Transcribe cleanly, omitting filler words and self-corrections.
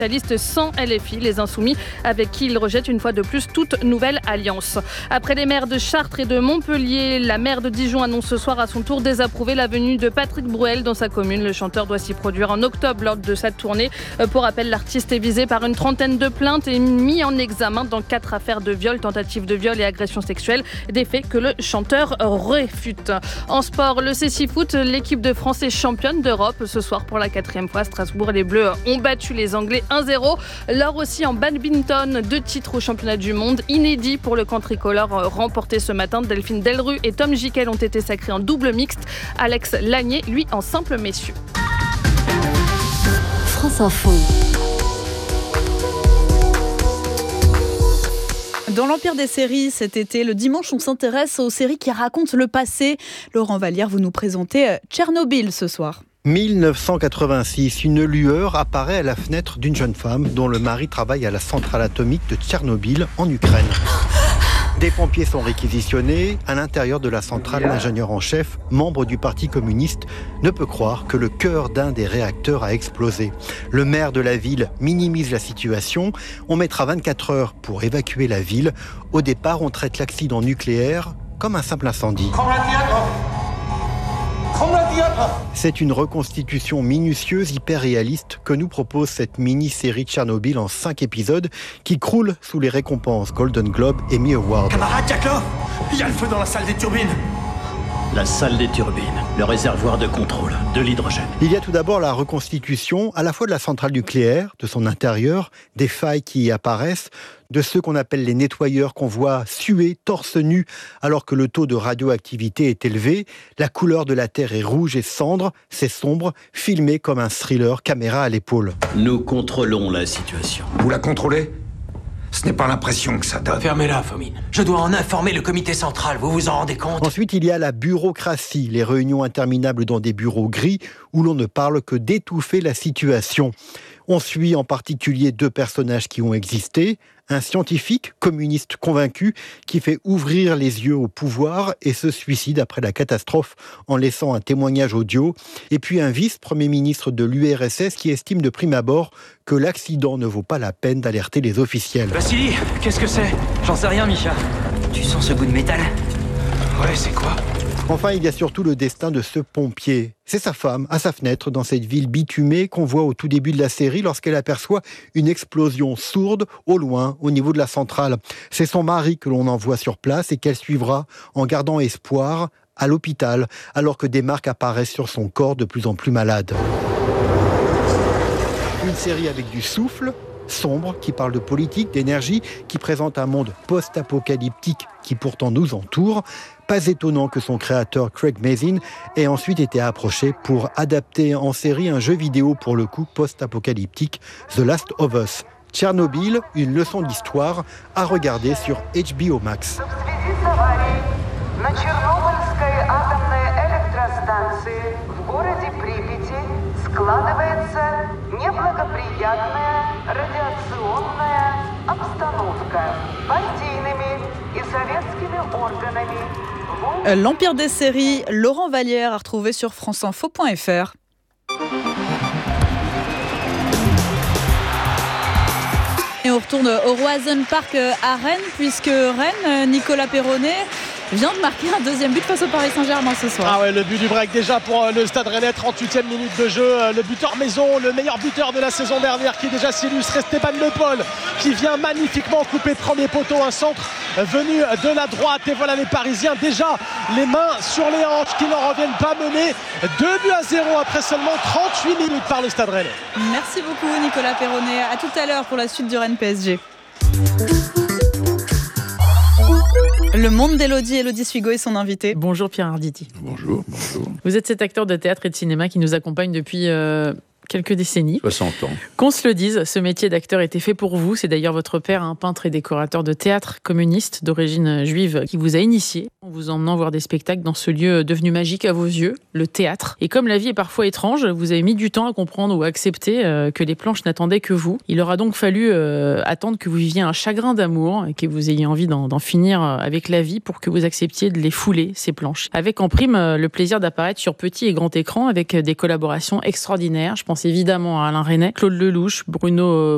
La liste sans LFI, les Insoumis, avec qui il rejette une fois de plus toute nouvelle alliance. Après les maires de Chartres et de Montpellier, la maire de Dijon annonce ce soir à son tour désapprouver la venue de Patrick Bruel dans sa commune. Le chanteur doit s'y produire en octobre lors de sa tournée. Pour rappel, l'artiste est visé par une trentaine de plaintes et mis en examen dans 4 affaires de viol, tentatives de viol et agressions sexuelles, des faits que le chanteur réfute. En sport, le CC Foot, l'équipe de France est championne d'Europe. Ce soir, pour la 4e fois à Strasbourg, les Bleus ont battu les Anglais 1-0. L'or aussi en badminton, 2 titres au championnat du monde. Inédit pour le camp tricolore remporté ce matin. Delphine Delru et Tom Gickel ont été sacrés en double mixte. Alex Lagné, lui, en simple messieurs. France Info. Dans l'Empire des séries, cet été, le dimanche, on s'intéresse aux séries qui racontent le passé. Laurent Vallière, vous nous présentez Tchernobyl ce soir. 1986, une lueur apparaît à la fenêtre d'une jeune femme dont le mari travaille à la centrale atomique de Tchernobyl en Ukraine. Des pompiers sont réquisitionnés. À l'intérieur de la centrale, l'ingénieur en chef, membre du Parti communiste, ne peut croire que le cœur d'un des réacteurs a explosé. Le maire de la ville minimise la situation. On mettra 24 heures pour évacuer la ville. Au départ, on traite l'accident nucléaire comme un simple incendie. C'est une reconstitution minutieuse, hyper réaliste que nous propose cette mini-série Tchernobyl en 5 épisodes qui croule sous les récompenses Golden Globe et Emmy Award. Camarade Jacklo, il y a le feu dans la salle des turbines. La salle des turbines, le réservoir de contrôle, de l'hydrogène. Il y a tout d'abord la reconstitution à la fois de la centrale nucléaire, de son intérieur, des failles qui y apparaissent, de ceux qu'on appelle les nettoyeurs qu'on voit suer torse nu alors que le taux de radioactivité est élevé. La couleur de la terre est rouge et cendre, c'est sombre, filmé comme un thriller, caméra à l'épaule. Nous contrôlons la situation. Vous la contrôlez ? Ce n'est pas l'impression que ça donne. Fermez-la, Fomine. Je dois en informer le comité central, vous vous en rendez compte ? Ensuite, il y a la bureaucratie, les réunions interminables dans des bureaux gris où l'on ne parle que d'étouffer la situation. On suit en particulier 2 personnages qui ont existé. Un scientifique communiste convaincu qui fait ouvrir les yeux au pouvoir et se suicide après la catastrophe en laissant un témoignage audio. Et puis un vice-premier ministre de l'URSS qui estime de prime abord que l'accident ne vaut pas la peine d'alerter les officiels. Vassili, qu'est-ce que c'est ? J'en sais rien, Misha. Tu sens ce goût de métal ? Ouais, c'est quoi ? Enfin, il y a surtout le destin de ce pompier. C'est sa femme, à sa fenêtre, dans cette ville bitumée qu'on voit au tout début de la série lorsqu'elle aperçoit une explosion sourde au loin, au niveau de la centrale. C'est son mari que l'on envoie sur place et qu'elle suivra en gardant espoir à l'hôpital, alors que des marques apparaissent sur son corps de plus en plus malade. Une série avec du souffle, sombre, qui parle de politique, d'énergie, qui présente un monde post-apocalyptique qui pourtant nous entoure. Pas étonnant que son créateur Craig Mazin ait ensuite été approché pour adapter en série un jeu vidéo pour le coup post-apocalyptique, The Last of Us. Tchernobyl, une leçon d'histoire à regarder sur HBO Max. L'Empire des séries, Laurent Vallière à retrouver sur franceinfo.fr. Et on retourne au Roazhon Park à Rennes, puisque Rennes, Nicolas Perronnet, vient de marquer un 2e but face au Paris Saint-Germain ce soir. Ah ouais, le but du break déjà pour le Stade Rennais, 38e minute de jeu. Le buteur maison, le meilleur buteur de la saison dernière qui déjà s'illustre, Stéphane Le Paul qui vient magnifiquement couper premier poteau, un centre venu de la droite. Et voilà les Parisiens déjà les mains sur les hanches qui n'en reviennent pas, menés 2-0 après seulement 38 minutes par le Stade Rennais. Merci beaucoup Nicolas Perronnet. À tout à l'heure pour la suite du Rennes PSG. Le monde d'Élodie, Élodie Suigo est son invité. Bonjour Pierre Arditi. Bonjour. Vous êtes cet acteur de théâtre et de cinéma qui nous accompagne depuis quelques décennies. 60 ans. Qu'on se le dise, ce métier d'acteur était fait pour vous. C'est d'ailleurs votre père, un peintre et décorateur de théâtre communiste d'origine juive, qui vous a initié en vous emmenant voir des spectacles dans ce lieu devenu magique à vos yeux, le théâtre. Et comme la vie est parfois étrange, vous avez mis du temps à comprendre ou à accepter que les planches n'attendaient que vous. Il aura donc fallu attendre que vous viviez un chagrin d'amour et que vous ayez envie d'en finir avec la vie pour que vous acceptiez de les fouler, ces planches. Avec en prime le plaisir d'apparaître sur petit et grand écran avec des collaborations extraordinaires. Je pense évidemment à Alain Resnais, Claude Lelouch, Bruno